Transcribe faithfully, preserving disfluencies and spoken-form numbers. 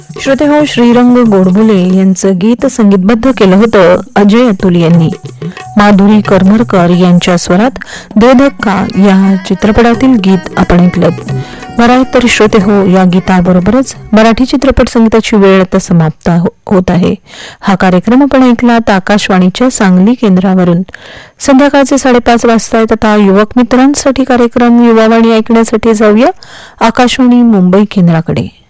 श्रोते हो, श्रीरंग गोडबोले यांचं गीत संगीतबद्ध केलं होतं अजय अतुल यांनी. माधुरी करमरकर यांच्या स्वरात दे धक्का या चित्रपटातील गीत आपण ऐकलं. बरं तर श्रोते हो, या गीताबरोबरच मराठी चित्रपट संगीताची वेळ आता समाप्त होत आहे. हा कार्यक्रम आपण ऐकलात आकाशवाणीच्या सांगली केंद्रावरून. संध्याकाळचे साडेपाच वाजता आहेत. आता युवक मित्रांसाठी कार्यक्रम युवावाणी ऐकण्यासाठी जाऊया आकाशवाणी मुंबई केंद्राकडे.